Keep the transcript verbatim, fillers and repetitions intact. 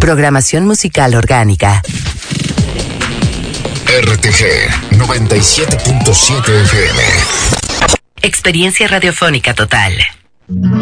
Programación musical orgánica. R T G noventa y siete punto siete F M. Experiencia radiofónica total.